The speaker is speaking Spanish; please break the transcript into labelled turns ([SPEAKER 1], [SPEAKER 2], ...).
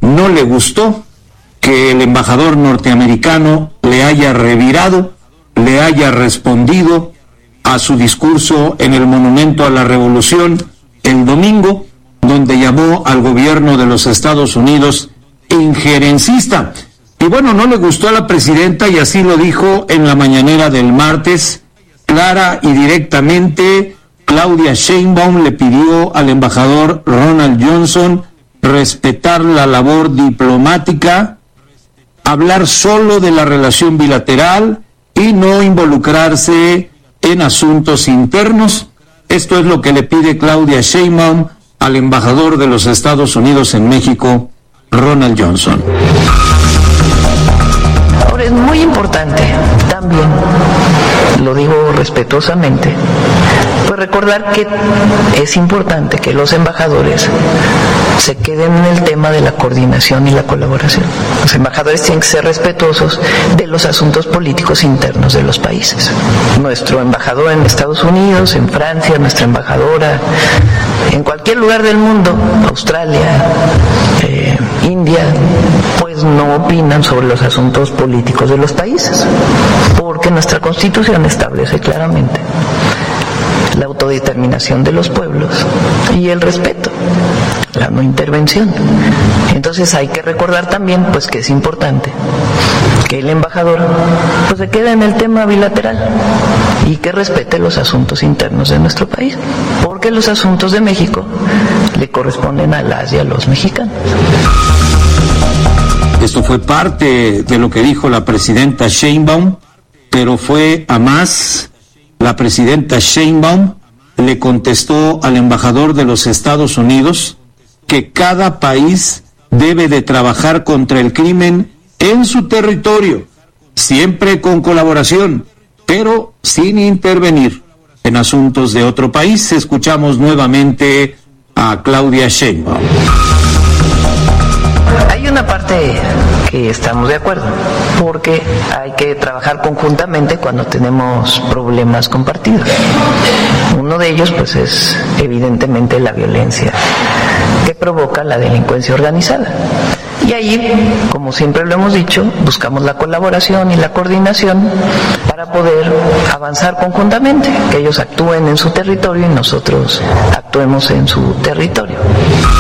[SPEAKER 1] no le gustó que el embajador norteamericano le haya revirado, le haya respondido a su discurso en el Monumento a la Revolución el domingo, donde llamó al gobierno de los Estados Unidos injerencista. Y bueno, no le gustó a la presidenta y así lo dijo en la mañanera del martes, clara y directamente. Claudia Sheinbaum le pidió al embajador Ronald Johnson respetar la labor diplomática, hablar solo de la relación bilateral y no involucrarse en asuntos internos. Esto es lo que le pide Claudia Sheinbaum al embajador de los Estados Unidos en México, Ronald Johnson.
[SPEAKER 2] Ahora es muy importante también, lo digo respetuosamente, pues recordar que es importante que los embajadores se queden en el tema de la coordinación y la colaboración. Los embajadores tienen que ser respetuosos de los asuntos políticos internos de los países. Nuestro embajador en Estados Unidos, en Francia, nuestra embajadora en cualquier lugar del mundo, Australia, India, pues no opinan sobre los asuntos políticos de los países, porque nuestra Constitución establece claramente la autodeterminación de los pueblos y el respeto, la no intervención. Entonces hay que recordar también pues que es importante que el embajador pues se quede en el tema bilateral y que respete los asuntos internos de nuestro país, porque los asuntos de México le corresponden a las y a los mexicanos.
[SPEAKER 1] Esto fue parte de lo que dijo la presidenta Sheinbaum, pero fue a más. La presidenta Sheinbaum le contestó al embajador de los Estados Unidos que cada país debe de trabajar contra el crimen en su territorio, siempre con colaboración, pero sin intervenir en asuntos de otro país. Escuchamos nuevamente a Claudia Sheinbaum.
[SPEAKER 2] Hay una parte que estamos de acuerdo, porque hay que trabajar conjuntamente cuando tenemos problemas compartidos. Uno de ellos, pues, es evidentemente la violencia que provoca la delincuencia organizada. Y ahí, como siempre lo hemos dicho, buscamos la colaboración y la coordinación para poder avanzar conjuntamente, que ellos actúen en su territorio y nosotros actuemos en su territorio.